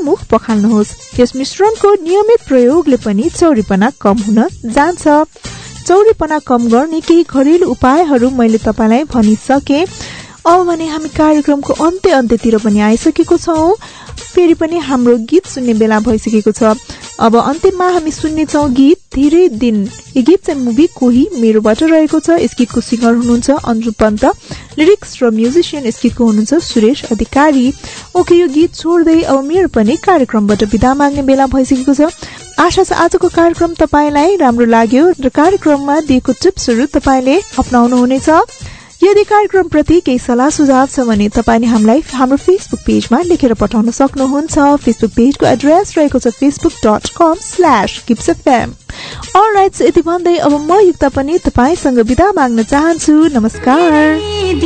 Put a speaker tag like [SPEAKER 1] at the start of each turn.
[SPEAKER 1] मुख पखाल्नुहोस्। यस मिश्रणको नियमित प्रयोगले पनि चौरीपना कम हुन जान्छ। चौरीपना कम गर्ने केही घरेलु उपायहरू मैले तपाईलाई भनिसके। अब भने हामी कार्यक्रमको अन्त्यतिर पनि आइसकेको छौं। फेरि पनि हाम्रो गीत सुन्ने बेला भइसकेको छ। अब अन्त्यमा हामी सुन्नेछौं गीत धेरै दिन। यो गीत चाहिँ मुभी कोही मेरोबाट रहेको छ। यस गीतको सिंगर हुनुहुन्छ अन्जु पन्त, लिरिक्स र म्युजिशियन यस गीतको हुनुहुन्छ सुरेश अधिकारी। ओके, यो गीत छोड्दै अब मेरो पनि कार्यक्रमबाट बिदा माग्ने बेला भइसकेको छ। आशा छ आजको कार्यक्रम तपाईलाई राम्रो लाग्यो र कार्यक्रममा दिएको टिप्सहरू तपाईले अपनाउनु हुनेछ। यदि कार्यक्रम प्रति केही सल्लाह सुझाव छ भने तपाईले हामीलाई हाम्रो फेसबुक पेजमा लेखेर पठाउन सक्नुहुन्छ। फेसबुक पेजको एड्रेस रहेको छ facebook.com/gipsfm। अलराइट, यति भन्दै अब म युक्ता पनि तपाईसँग बिदा माग्न चाहन्छु। नमस्कार।